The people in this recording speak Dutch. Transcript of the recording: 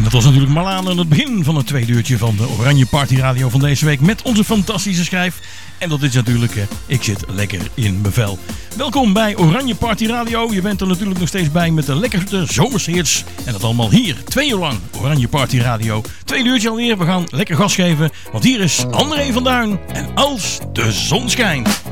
En dat was natuurlijk Malaan aan het begin van het tweede uurtje van de Oranje Party Radio van deze week met onze fantastische schijf. En dat is natuurlijk, ik zit lekker in mijn vel. Welkom bij Oranje Party Radio. Je bent er natuurlijk nog steeds bij met de lekkerste zomerse hits. En dat allemaal hier, 2 uur lang Oranje Party Radio. Tweede uurtje alweer, we gaan lekker gas geven. Want hier is André van Duin en Als de zon schijnt.